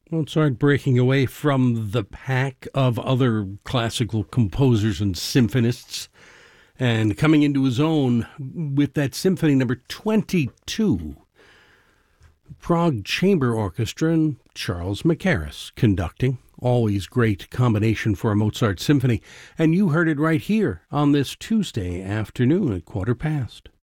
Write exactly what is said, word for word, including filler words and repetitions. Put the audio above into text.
Mozart breaking away from the pack of other classical composers and symphonists and coming into his own with that symphony number twenty-two. Prague Chamber Orchestra and Charles Mackerras conducting. Always great combination for a Mozart symphony. And you heard it right here on this Tuesday afternoon at quarter past.